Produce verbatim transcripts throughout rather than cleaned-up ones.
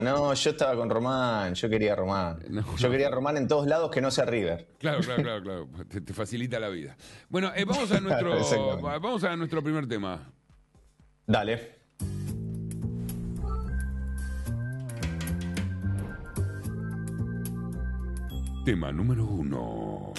No, yo estaba con Román, yo quería Román. No, yo no. quería Román en todos lados que no sea River. Claro, claro, claro, claro. Te, te facilita la vida. Bueno, eh, vamos a nuestro Exactamente. vamos a nuestro primer tema. Dale. Tema número uno.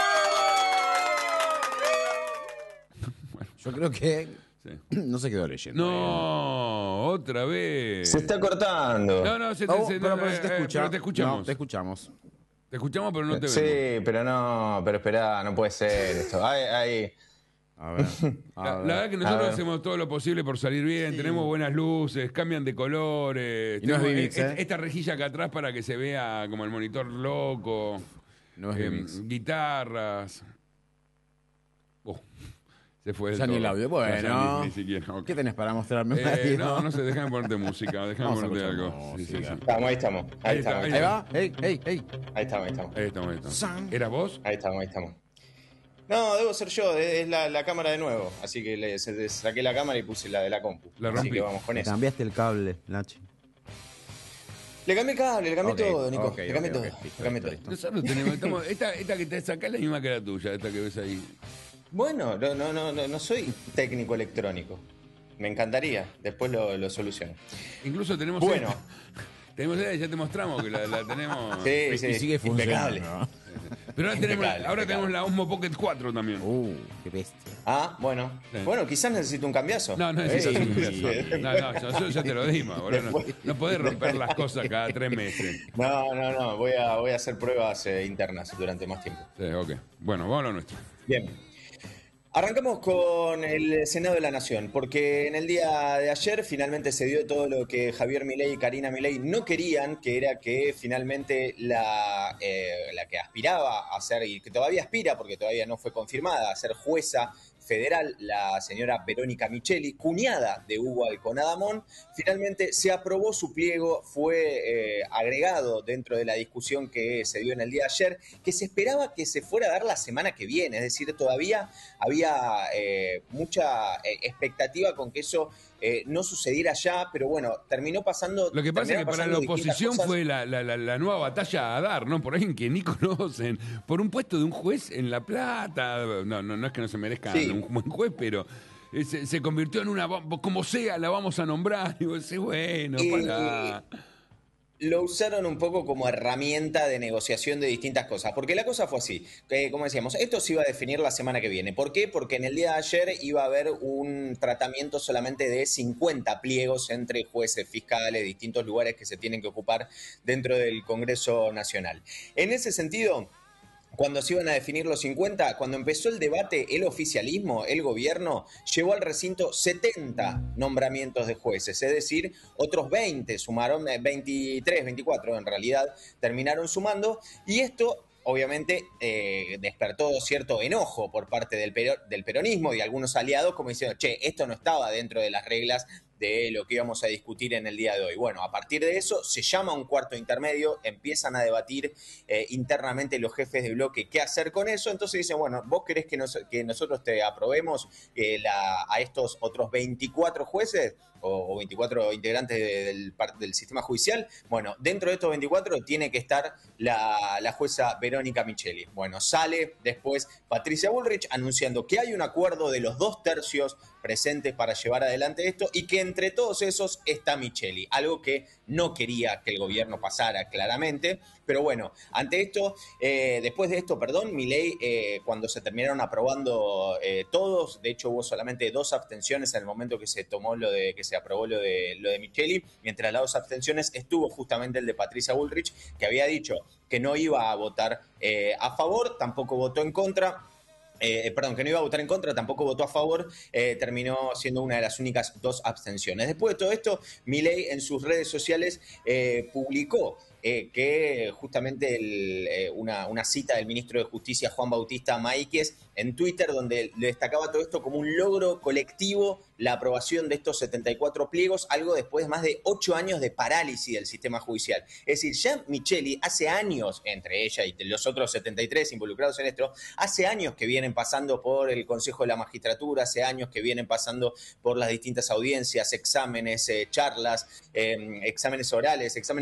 Yo creo que Sí. no se quedó leyendo. No, otra vez. Se está cortando. No, no, se, te- Oh, se- pero, no, pero se te eh, escucha. pero te escuchamos. No, te escuchamos. Te escuchamos, pero no te Sí, vemos. pero no, pero espera, no puede ser esto. Ay, ay. A ver. a La, ver. la verdad que A nosotros ver. hacemos todo lo posible por salir bien, tenemos buenas luces, cambian de colores. Y no es tenemos Vivix, e- ¿eh? esta rejilla acá atrás para que se vea como el monitor loco. No es eh, Vivix. guitarras. Oh, se fue del Ya ni todo. el audio. Ya Bueno. ni, ni siquiera. ok. ¿Qué tenés para mostrarme? Eh, Mario? no, no sé, déjame ponerte música, déjame Vamos a ponerte escuchar algo. Sí, sí, música. sí. Estamos, ahí estamos. Ahí, Ahí está, estamos, ahí, ahí Ahí estamos. va. Ey, ey, ey. Ahí estamos, ahí estamos. Ahí estamos, ahí estamos. San. ¿Era vos? Ahí estamos, ahí estamos. No, debo ser yo, es la, la cámara de nuevo. Así que le, se- le saqué la cámara y puse la de la compu. La Así rompí. que vamos con Le eso. cambiaste el cable, Nachi. Le cambié el cable, le cambié Ok, todo, Nico. ok, le cambié ok, todo. ok, listo, le cambié listo, todo. listo. Nosotros tenemos, estamos- esta, esta que te sacás es la misma que la tuya, esta que ves ahí. Bueno, no, no, no, no, no soy técnico electrónico. Me encantaría, después lo, lo soluciono. Incluso tenemos Bueno. esta. Tenemos esta, ya te mostramos que la, la tenemos. Sí, sí, Y sigue funcionando. impecable. Pero ahora tenemos, Impecable, ahora impecable. tenemos la Osmo Pocket cuatro también. Uh, qué bestia. Ah, bueno. Sí. Bueno, quizás necesito un cambiazo. No, no necesitas Ey. un ingreso. No, no, nosotros ya te lo dimos, boludo. No, no podés romper las cosas cada tres meses. No, no, no. Voy a, voy a hacer pruebas eh, internas durante más tiempo. Sí, ok. Bueno, vamos a lo nuestro. Bien. Arrancamos con el Senado de la Nación, porque en el día de ayer finalmente se dio todo lo que Javier Milei y Karina Milei no querían, que era que finalmente la, eh, la que aspiraba a ser, y que todavía aspira, porque todavía no fue confirmada, a ser jueza federal, la señora Verónica Micheli, cuñada de Hugo Alconadamón, finalmente se aprobó su pliego, fue eh, agregado dentro de la discusión que se dio en el día de ayer, que se esperaba que se fuera a dar la semana que viene, es decir, todavía había eh, mucha eh, expectativa con que eso eh, no sucediera ya, pero bueno, terminó pasando... Lo que pasa es que terminaron para la pasando distintas oposición cosas. fue la, la, la, la nueva batalla a dar, ¿no? Por alguien que ni conocen. Por un puesto de un juez en La Plata. No, no, no es que no se merezca Sí. un buen juez, pero eh, se, se convirtió en una... Como sea, la vamos a nombrar. Y vos decís, bueno, Y- para... Lo usaron un poco como herramienta de negociación de distintas cosas, porque la cosa fue así, que, como decíamos, esto se iba a definir la semana que viene. ¿Por qué? Porque en el día de ayer iba a haber un tratamiento solamente de cincuenta pliegos entre jueces, fiscales, distintos lugares que se tienen que ocupar dentro del Congreso Nacional. En ese sentido... Cuando se iban a definir los cincuenta, cuando empezó el debate, el oficialismo, el gobierno, llevó al recinto setenta nombramientos de jueces, es decir, otros veinte sumaron, eh, veintitrés, veinticuatro en realidad, terminaron sumando, y esto obviamente eh, despertó cierto enojo por parte del, pero- del peronismo y algunos aliados como diciendo, che, esto no estaba dentro de las reglas de lo que íbamos a discutir en el día de hoy. Bueno, a partir de eso se llama un cuarto intermedio, empiezan a debatir eh, internamente los jefes de bloque qué hacer con eso, entonces dicen, bueno, vos querés que, nos, que nosotros te aprobemos eh, la, a estos otros veinticuatro jueces o, o veinticuatro integrantes de- del, par- del sistema judicial, bueno, dentro de estos veinticuatro tiene que estar la, la jueza Verónica Micheli. Bueno, sale después Patricia Bullrich anunciando que hay un acuerdo de los dos tercios presentes para llevar adelante esto y que entre todos esos está Micheli, algo que no quería que el gobierno pasara claramente, pero bueno, ante esto, eh, después de esto, perdón, Milei, eh, cuando se terminaron aprobando eh, todos, de hecho hubo solamente dos abstenciones en el momento que se tomó lo de, que se aprobó lo de, lo de Micheli, mientras las dos abstenciones estuvo justamente el de Patricia Bullrich, que había dicho que no iba a votar eh, a favor, tampoco votó en contra. Eh, perdón, que no iba a votar en contra, tampoco votó a favor, eh, terminó siendo una de las únicas dos abstenciones. Después de todo esto, Milei en sus redes sociales eh, publicó eh, que justamente el, eh, una, una cita del ministro de Justicia, Juan Bautista Máiquez, en Twitter, donde le destacaba todo esto como un logro colectivo, la aprobación de estos setenta y cuatro pliegos, algo después de más de ocho años de parálisis del sistema judicial. Es decir, ya Micheli hace años, entre ella y los otros setenta y tres involucrados en esto, hace años que vienen pasando por el Consejo de la Magistratura, hace años que vienen pasando por las distintas audiencias, exámenes, eh, charlas, eh, exámenes orales, exámenes